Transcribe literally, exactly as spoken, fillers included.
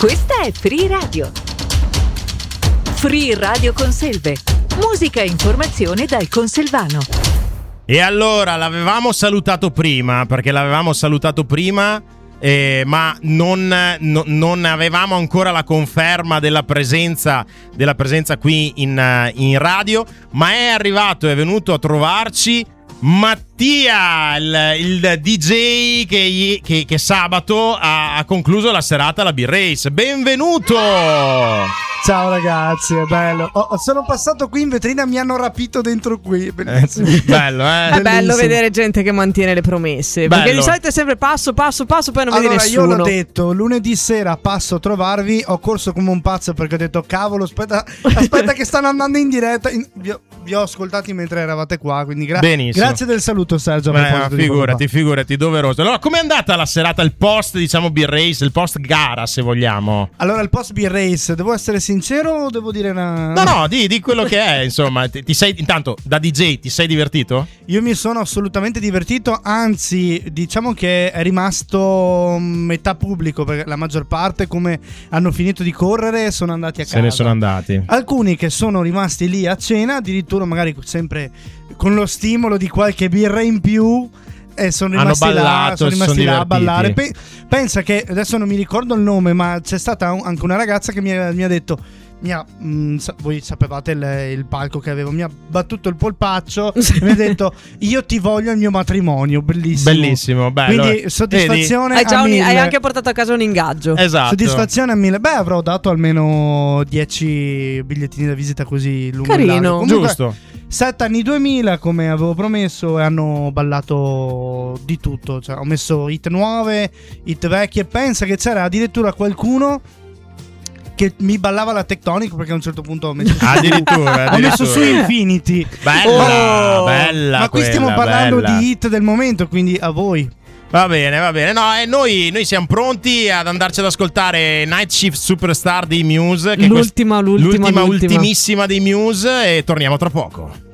Questa è Free Radio. Free Radio Conselve. Musica e informazione dal conselvano. E allora l'avevamo salutato prima, perché l'avevamo salutato prima, eh, ma non, no, non avevamo ancora la conferma della presenza della presenza qui in, in radio, ma è arrivato, è venuto a trovarci Mattia, il, il D J che, che, che sabato ha, ha concluso la serata alla Beer Race. Benvenuto! Ciao ragazzi, è bello. Oh, sono passato qui in vetrina, mi hanno rapito dentro qui. Bellissimo. Eh, bello, eh? È bello vedere gente che mantiene le promesse. Bello. Perché di solito è sempre passo, passo, passo, poi non allora, vedi nessuno. Io l'ho detto, lunedì sera passo a trovarvi, ho corso come un pazzo perché ho detto cavolo, aspetta, aspetta che stanno andando in diretta. In, vi, ho, vi ho ascoltati mentre eravate qua, quindi gra- grazie del saluto Sergio. Beh, figurati, figurati, doveroso. Allora, com'è andata la serata, il post, diciamo, Beer Race, il post gara, se vogliamo? Allora, il post Beer Race, devo essere sincero o devo dire una... No, no, di, di quello che è, insomma. Ti, ti sei, intanto, da D J, ti sei divertito? Io mi sono assolutamente divertito, anzi, diciamo che è rimasto metà pubblico, perché la maggior parte, come hanno finito di correre, sono andati a casa. Se ne sono andati. Alcuni che sono rimasti lì a cena, addirittura magari sempre con lo stimolo di qualche birra in più, e sono rimasti Hanno ballato, là, sono rimasti sono là a ballare. divertiti. Pe- pensa che adesso non mi ricordo il nome, ma c'è stata un- anche una ragazza che mi ha, mi ha detto: mi ha, mh, sa- voi sapevate il, il palco che avevo, mi ha battuto il polpaccio e mi ha detto: io ti voglio al mio matrimonio. Bellissimo, bellissimo, bello. Quindi soddisfazione. Hai, già a un, mille. hai anche portato a casa un ingaggio. Esatto. Soddisfazione a mille. Beh, avrò dato almeno dieci bigliettini da visita così lungo. Carino. Comunque, Giusto. sette anni duemila, come avevo promesso, e hanno ballato di tutto. Cioè, ho messo hit nuove, hit vecchie. Pensa che c'era addirittura qualcuno che mi ballava la Tectonic, perché a un certo punto ho messo su, Addirittura, ho messo su addirittura. Infinity. Bella, Oh, bella. ma qui quella, stiamo parlando bella. di hit del momento, quindi a voi. Va bene, va bene. No, e noi, noi siamo pronti ad andarci ad ascoltare Night Shift Superstar dei Muse, che è quest- L'ultima, l'ultima, l'ultima, l'ultima. ultimissima dei Muse, e torniamo tra poco.